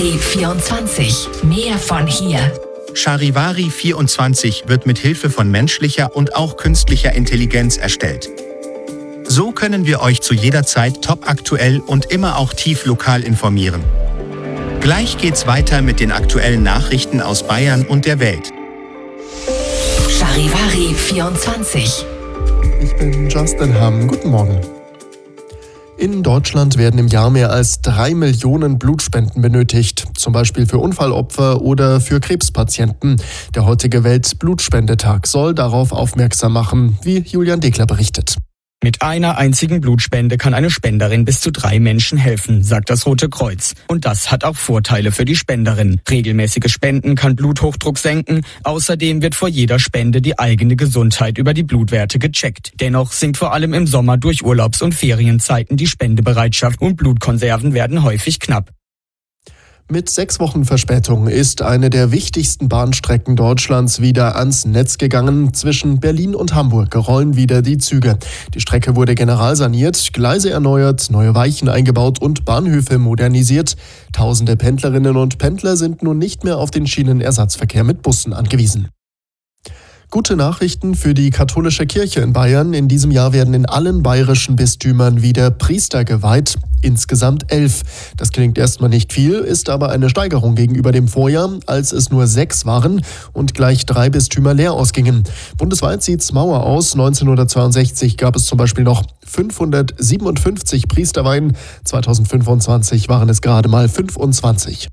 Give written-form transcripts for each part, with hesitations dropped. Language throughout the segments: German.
Charivari 24. Mehr von hier. Charivari 24 wird mit Hilfe von menschlicher und auch künstlicher Intelligenz erstellt. So können wir euch zu jeder Zeit topaktuell und immer auch tief lokal informieren. Gleich geht's weiter mit den aktuellen Nachrichten aus Bayern und der Welt. Charivari 24. Ich bin Justin Hamm. Guten Morgen. In Deutschland werden im Jahr mehr als 3 Millionen Blutspenden benötigt, zum Beispiel für Unfallopfer oder für Krebspatienten. Der heutige Weltblutspendetag soll darauf aufmerksam machen, wie Julian Dekler berichtet. Mit einer einzigen Blutspende kann eine Spenderin bis zu 3 Menschen helfen, sagt das Rote Kreuz. Und das hat auch Vorteile für die Spenderin. Regelmäßige Spenden kann Bluthochdruck senken. Außerdem wird vor jeder Spende die eigene Gesundheit über die Blutwerte gecheckt. Dennoch sinkt vor allem im Sommer durch Urlaubs- und Ferienzeiten die Spendebereitschaft und Blutkonserven werden häufig knapp. Mit 6 Wochen Verspätung ist eine der wichtigsten Bahnstrecken Deutschlands wieder ans Netz gegangen. Zwischen Berlin und Hamburg rollen wieder die Züge. Die Strecke wurde generalsaniert, Gleise erneuert, neue Weichen eingebaut und Bahnhöfe modernisiert. Tausende Pendlerinnen und Pendler sind nun nicht mehr auf den Schienenersatzverkehr mit Bussen angewiesen. Gute Nachrichten für die katholische Kirche in Bayern. In diesem Jahr werden in allen bayerischen Bistümern wieder Priester geweiht. Insgesamt 11. Das klingt erstmal nicht viel, ist aber eine Steigerung gegenüber dem Vorjahr, als es nur 6 waren und gleich 3 Bistümer leer ausgingen. Bundesweit sieht's mauer aus. 1962 gab es zum Beispiel noch 557 Priesterweihen. 2025 waren es gerade mal 25.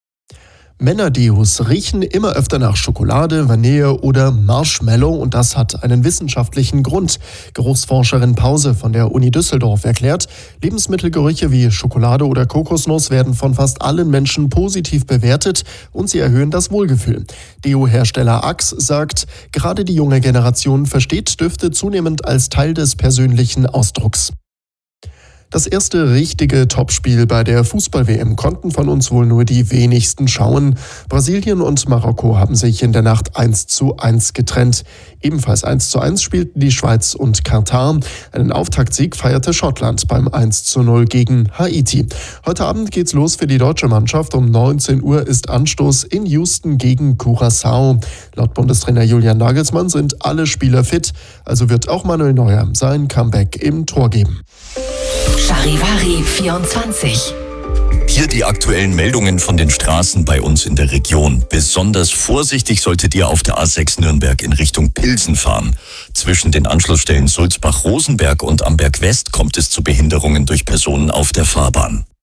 Männerdeos riechen immer öfter nach Schokolade, Vanille oder Marshmallow und das hat einen wissenschaftlichen Grund. Geruchsforscherin Pause von der Uni Düsseldorf erklärt, Lebensmittelgerüche wie Schokolade oder Kokosnuss werden von fast allen Menschen positiv bewertet und sie erhöhen das Wohlgefühl. Deo-Hersteller Axe sagt, gerade die junge Generation versteht Düfte zunehmend als Teil des persönlichen Ausdrucks. Das erste richtige Topspiel bei der Fußball-WM konnten von uns wohl nur die wenigsten schauen. Brasilien und Marokko haben sich in der Nacht 1:1 getrennt. Ebenfalls 1:1 spielten die Schweiz und Katar. Einen Auftaktsieg feierte Schottland beim 1:0 gegen Haiti. Heute Abend geht's los für die deutsche Mannschaft. Um 19 Uhr ist Anstoß in Houston gegen Curaçao. Laut Bundestrainer Julian Nagelsmann sind alle Spieler fit. Also wird auch Manuel Neuer sein Comeback im Tor geben. Charivari 24. Hier die aktuellen Meldungen von den Straßen bei uns in der Region. Besonders vorsichtig solltet ihr auf der A6 Nürnberg in Richtung Pilsen fahren. Zwischen den Anschlussstellen Sulzbach-Rosenberg und Amberg West kommt es zu Behinderungen durch Personen auf der Fahrbahn.